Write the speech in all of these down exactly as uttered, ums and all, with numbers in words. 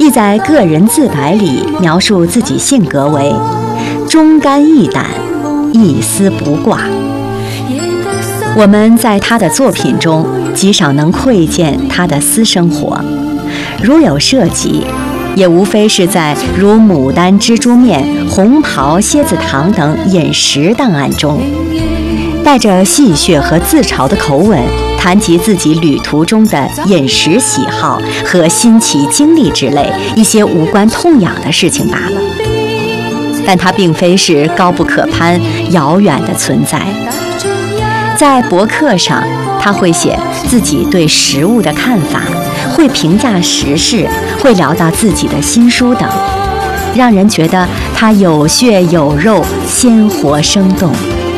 亦在个人自白里描述自己性格为忠肝义胆，一丝不挂。我们在他的作品中极少能窥见他的私生活，如有涉及，也无非是在如牡丹蜘蛛面、红袍蝎子堂等饮食档案中，带着戏谑和自嘲的口吻谈及自己旅途中的饮食喜好和新奇经历之类一些无关痛痒的事情罢了。但它并非是高不可攀、遥远的存在。在博客上，他会写自己对食物的看法，会评价时事，会聊到自己的新书等，让人觉得他有血有肉，鲜活生动。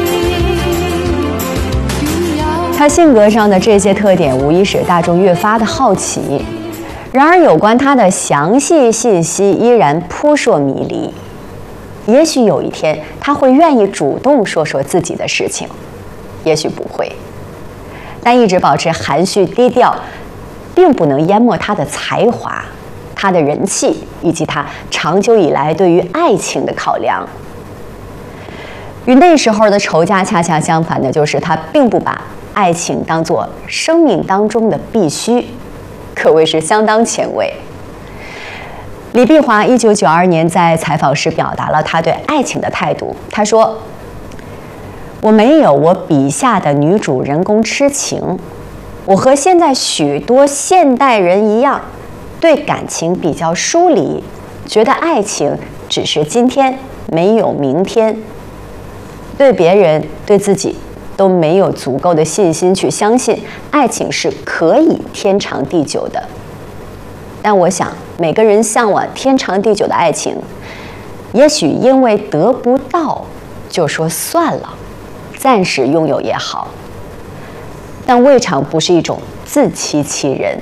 他性格上的这些特点，无疑使大众越发的好奇。然而，有关他的详细信息依然扑朔迷离。也许有一天，他会愿意主动说说自己的事情，也许不会。但一直保持含蓄低调，并不能淹没他的才华、他的人气，以及他长久以来对于爱情的考量。与那时候的仇家恰恰相反的，就是他并不把爱情当作生命当中的必须，可谓是相当前卫。李碧华一九九二年在采访时表达了他对爱情的态度。他说：“我没有我笔下的女主人公痴情，我和现在许多现代人一样，对感情比较疏离，觉得爱情只是今天，没有明天。对别人、对自己都没有足够的信心去相信爱情是可以天长地久的。但我想，每个人向往天长地久的爱情，也许因为得不到，就说算了，暂时拥有也好，但未尝不是一种自欺欺人。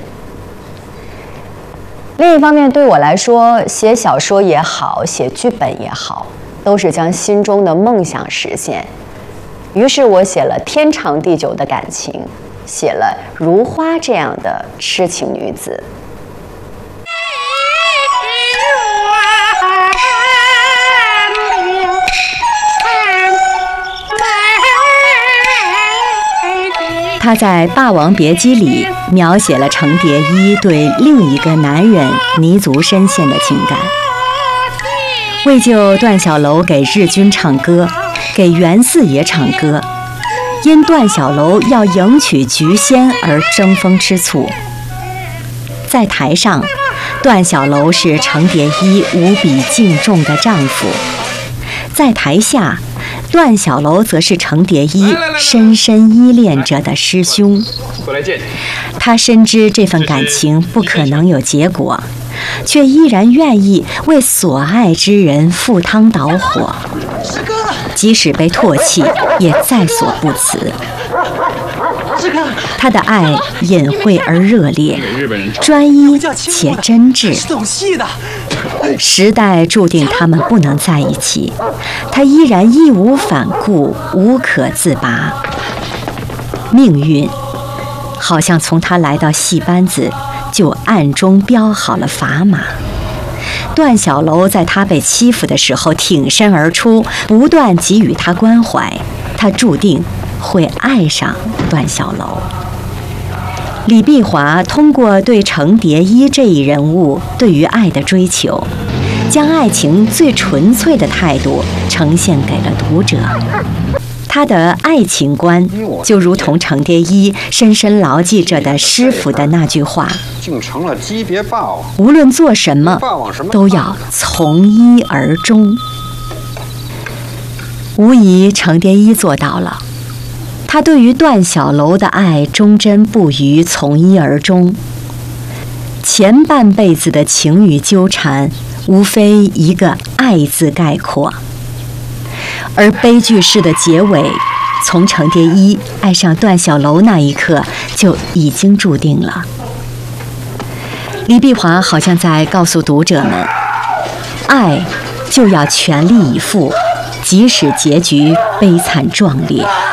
另一方面，对我来说，写小说也好，写剧本也好，都是将心中的梦想实现。于是我写了天长地久的感情，写了如花这样的痴情女子。 他在《霸王别姬》里描写了程蝶衣对另一个男人泥足深陷的情感。为救段小楼给日军唱歌，给袁四爷唱歌，因段小楼要迎娶菊仙而争风吃醋。在台上，段小楼是程蝶衣无比敬重的丈夫；在台下，段小楼则是程蝶衣深深依恋着的师兄。他深知这份感情不可能有结果，却依然愿意为所爱之人赴汤蹈火，即使被唾弃，也在所不辞。他的爱隐晦而热烈，专一且真挚。时代注定他们不能在一起，他依然义无反顾，无可自拔。命运好像从他来到戏班子就暗中标好了砝码。段小楼在他被欺负的时候挺身而出，不断给予他关怀，他注定会爱上段小楼。李碧华通过对程蝶衣这一人物对于爱的追求，将爱情最纯粹的态度呈现给了读者。他的爱情观就如同程蝶衣深深牢记着的师傅的那句话： 竟成了级别霸王， 无论做什么都要从一而终。无疑程蝶衣做到了，他对于段小楼的爱忠贞不渝，从一而终。前半辈子的情与纠缠，无非一个爱字概括。而悲剧式的结尾，从程蝶衣爱上段小楼那一刻就已经注定了。李碧华好像在告诉读者们，爱就要全力以赴，即使结局悲惨壮烈。